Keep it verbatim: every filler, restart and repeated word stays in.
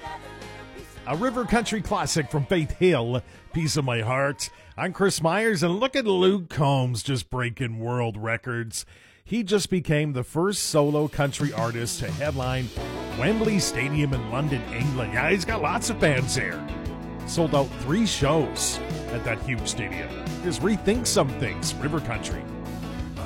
A River Country classic from Faith Hill, Piece of My Heart. I'm Chris Myers, and look at Luke Combs just breaking world records. He just became the first solo country artist to headline Wembley Stadium in London, England. Yeah, he's got lots of fans there. Sold out three shows at that huge stadium. Just rethink some things, River Country.